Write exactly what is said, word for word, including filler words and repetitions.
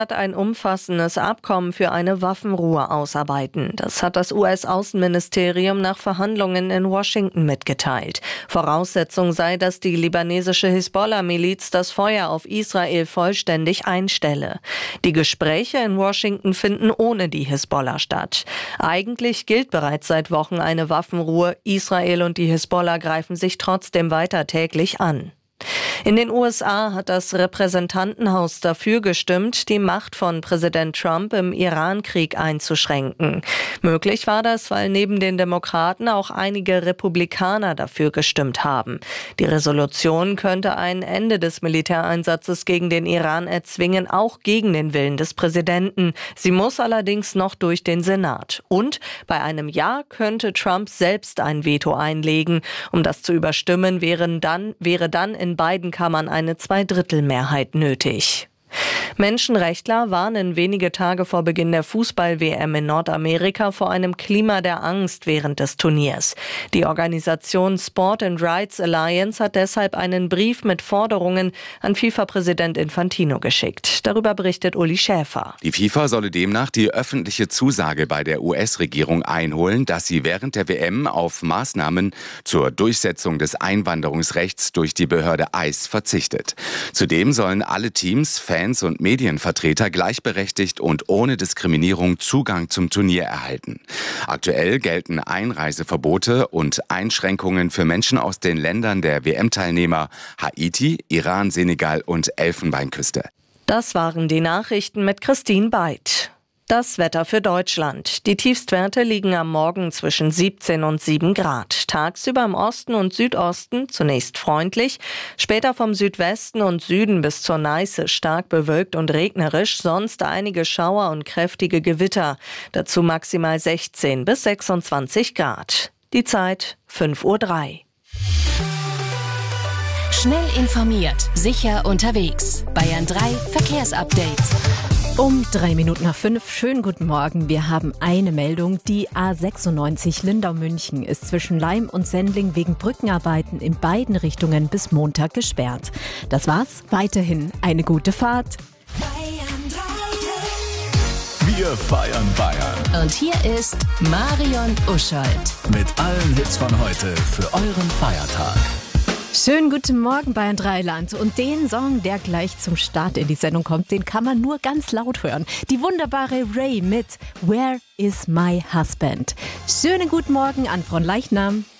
ein umfassendes Abkommen für eine Waffenruhe ausarbeiten. Das hat das U S-Außenministerium nach Verhandlungen in Washington mitgeteilt. Voraussetzung sei, dass die libanesische Hisbollah-Miliz das Feuer auf Israel vollständig einstelle. Die Gespräche in Washington finden ohne die Hisbollah statt. Eigentlich gilt bereits seit Wochen eine Waffenruhe. Israel und die Hisbollah greifen sich trotzdem weiter täglich an. In den U S A hat das Repräsentantenhaus dafür gestimmt, die Macht von Präsident Trump im Iran-Krieg einzuschränken. Möglich war das, weil neben den Demokraten auch einige Republikaner dafür gestimmt haben. Die Resolution könnte ein Ende des Militäreinsatzes gegen den Iran erzwingen, auch gegen den Willen des Präsidenten. Sie muss allerdings noch durch den Senat. Und bei einem Ja könnte Trump selbst ein Veto einlegen. Um das zu überstimmen, wären dann, wäre dann in beiden Kammern eine Zweidrittelmehrheit nötig. Menschenrechtler warnen wenige Tage vor Beginn der Fußball-W M in Nordamerika vor einem Klima der Angst während des Turniers. Die Organisation Sport and Rights Alliance hat deshalb einen Brief mit Forderungen an FIFA-Präsident Infantino geschickt. Darüber berichtet Uli Schäfer. Die FIFA solle demnach die öffentliche Zusage bei der U S-Regierung einholen, dass sie während der W M auf Maßnahmen zur Durchsetzung des Einwanderungsrechts durch die Behörde I C E verzichtet. Zudem sollen alle Teams, Fans und Medienvertreter gleichberechtigt und ohne Diskriminierung Zugang zum Turnier erhalten. Aktuell gelten Einreiseverbote und Einschränkungen für Menschen aus den Ländern der W M-Teilnehmer Haiti, Iran, Senegal und Elfenbeinküste. Das waren die Nachrichten mit Christine Beit. Das Wetter für Deutschland. Die Tiefstwerte liegen am Morgen zwischen siebzehn und sieben Grad. Tagsüber im Osten und Südosten zunächst freundlich, später vom Südwesten und Süden bis zur Neiße stark bewölkt und regnerisch, sonst einige Schauer und kräftige Gewitter. Dazu maximal sechzehn bis sechsundzwanzig Grad. Die Zeit fünf Uhr drei. Schnell informiert, sicher unterwegs. Bayern drei Verkehrsupdate. Um drei Minuten nach fünf. Schönen guten Morgen. Wir haben eine Meldung. Die A sechsundneunzig Lindau-München ist zwischen Laim und Sendling wegen Brückenarbeiten in beiden Richtungen bis Montag gesperrt. Das war's. Weiterhin eine gute Fahrt. Wir feiern Bayern. Und hier ist Marion Uschold. Mit allen Hits von heute für euren Feiertag. Schönen guten Morgen, Bayern drei Land. Und den Song, der gleich zum Start in die Sendung kommt, den kann man nur ganz laut hören. Die wunderbare Ray mit Where is my husband? Schönen guten Morgen an Fronleichnam.